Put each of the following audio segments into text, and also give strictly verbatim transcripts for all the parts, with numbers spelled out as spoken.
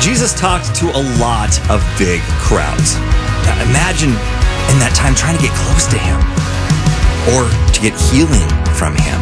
Jesus talked to a lot of big crowds. Now imagine in that time trying to get close to him or to get healing from him.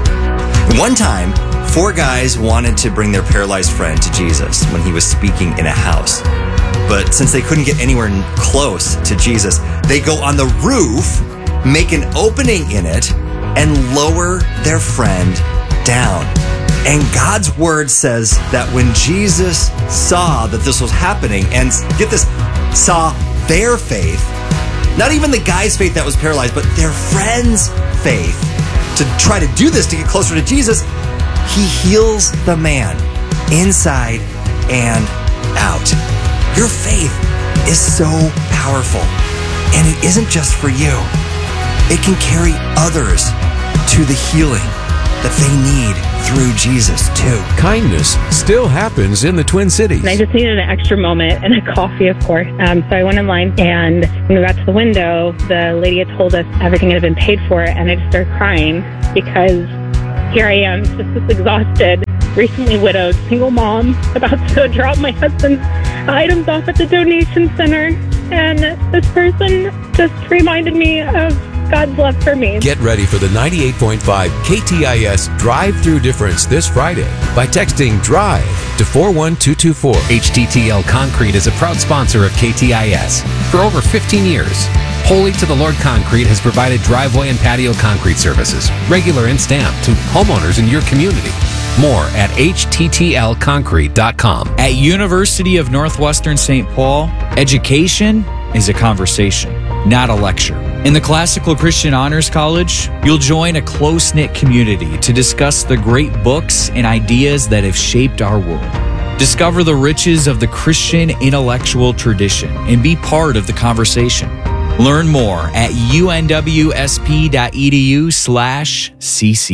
And one time, four guys wanted to bring their paralyzed friend to Jesus when he was speaking in a house. But since they couldn't get anywhere close to Jesus, they go on the roof, make an opening in it, and lower their friend down. And God's word says that when Jesus saw that this was happening, and get this, saw their faith, not even the guy's faith that was paralyzed, but their friend's faith, to try to do this to get closer to Jesus, he heals the man inside and out. Your faith is so powerful, and it isn't just for you. It can carry others to the healing that they need through Jesus too. Kindness still happens in the Twin Cities. And I just needed an extra moment and a coffee, of course. Um, so I went in line, and when we got to the window, the lady had told us everything had been paid for, and I just started crying because here I am, just this exhausted, recently widowed, single mom, about to drop my husband's items off at the donation center, and this person just reminded me of God's love for me. Get ready for the ninety-eight point five K T I S Drive-Through Difference this Friday by texting DRIVE to four one two two four. H T T L Concrete is a proud sponsor of K T I S. For over fifteen years, Holy to the Lord Concrete has provided driveway and patio concrete services, regular and stamped, to homeowners in your community. More at H T T L concrete dot com. At University of Northwestern Saint Paul, education is a conversation, not a lecture. In the Classical Christian Honors College, you'll join a close-knit community to discuss the great books and ideas that have shaped our world. Discover the riches of the Christian intellectual tradition and be part of the conversation. Learn more at U N W S P dot E D U slash C C.